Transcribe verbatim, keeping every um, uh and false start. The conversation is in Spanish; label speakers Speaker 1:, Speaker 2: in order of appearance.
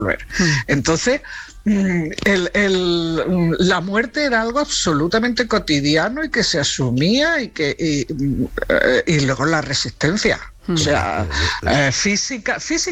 Speaker 1: Entonces, el, el, la muerte era algo absolutamente cotidiano y que se asumía y que y, y luego la resistencia, o sea, eh, física, física